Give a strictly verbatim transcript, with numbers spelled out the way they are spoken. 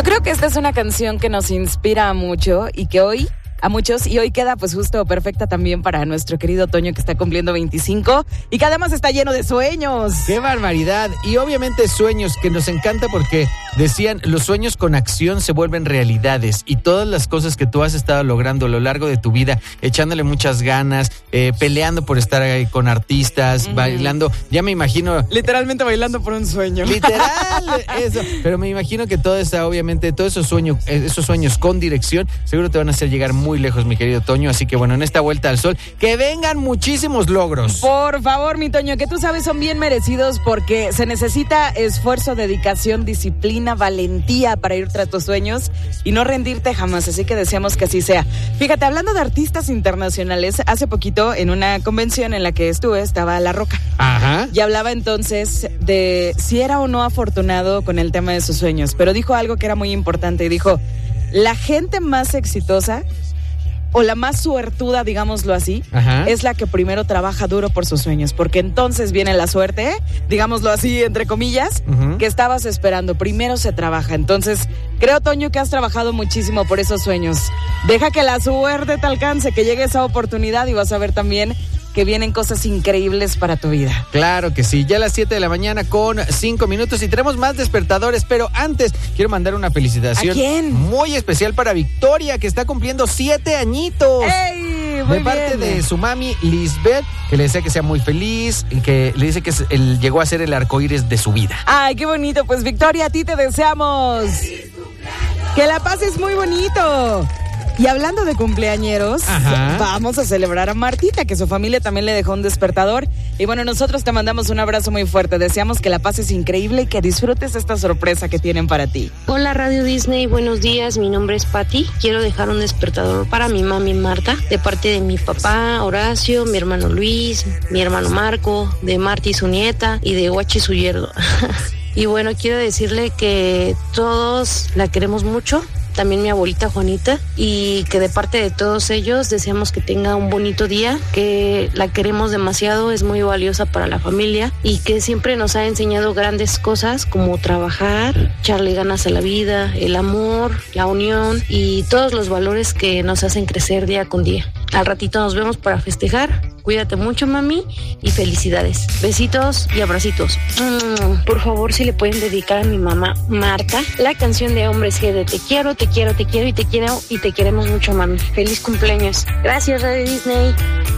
Yo creo que esta es una canción que nos inspira mucho y que hoy, a muchos, y hoy queda pues justo perfecta también para nuestro querido Toño que está cumpliendo veinticinco y que además está lleno de sueños. ¡Qué barbaridad! Y obviamente sueños, que nos encanta porque decían, los sueños con acción se vuelven realidades y todas las cosas que tú has estado logrando a lo largo de tu vida, echándole muchas ganas, eh, peleando por estar ahí con artistas, mm. bailando, ya me imagino... Literalmente bailando por un sueño. Literal, eso. Pero me imagino que todo está, obviamente, todos esos sueños, esos sueños con dirección, seguro te van a hacer llegar muy lejos, mi querido Toño. Así que bueno, en esta vuelta al sol, que vengan muchísimos logros. Por favor, mi Toño, que tú sabes son bien merecidos porque se necesita esfuerzo, dedicación, disciplina, valentía para ir tras tus sueños y no rendirte jamás, así que deseamos que así sea. Fíjate, hablando de artistas internacionales, hace poquito en una convención en la que estuve estaba La Roca. Ajá. Y hablaba entonces de si era o no afortunado con el tema de sus sueños, pero dijo algo que era muy importante y dijo, la gente más exitosa o la más suertuda, digámoslo así, ajá, es la que primero trabaja duro por sus sueños, porque entonces viene la suerte, ¿eh? digámoslo así, entre comillas, uh-huh, que estabas esperando. Primero se trabaja. Entonces, creo, Toño, que has trabajado muchísimo por esos sueños. Deja que la suerte te alcance, que llegue esa oportunidad y vas a ver también que vienen cosas increíbles para tu vida. Claro que sí, ya a las siete de la mañana con cinco minutos y tenemos más despertadores, pero antes quiero mandar una felicitación. ¿A quién? Muy especial para Victoria, que está cumpliendo siete añitos. ¡Ey! Muy de parte bien. de su mami Lisbeth, que le desea que sea muy feliz y que le dice que es el, llegó a ser el arcoíris de su vida. Ay, qué bonito. Pues Victoria, a ti te deseamos que la pases muy bonito. Y hablando de cumpleañeros, ajá, vamos a celebrar a Martita, que su familia también le dejó un despertador. Y bueno, nosotros te mandamos un abrazo muy fuerte. Deseamos que la pases increíble y que disfrutes esta sorpresa que tienen para ti. Hola Radio Disney, buenos días. Mi nombre es Patti. Quiero dejar un despertador para mi mami Marta, de parte de mi papá Horacio, mi hermano Luis, mi hermano Marco, de Marti su nieta y de Guachi su yerno. Y bueno, quiero decirle que todos la queremos mucho. También mi abuelita Juanita, y que de parte de todos ellos deseamos que tenga un bonito día, que la queremos demasiado, es muy valiosa para la familia y que siempre nos ha enseñado grandes cosas como trabajar, echarle ganas a la vida, el amor, la unión y todos los valores que nos hacen crecer día con día. Al ratito nos vemos para festejar. Cuídate mucho, mami, y felicidades. Besitos y abracitos. Mm, por favor, si le pueden dedicar a mi mamá Marta la canción de Hombres G de Te quiero, te quiero, te quiero y te quiero y te queremos mucho, mami. Feliz cumpleaños. Gracias, Radio Disney.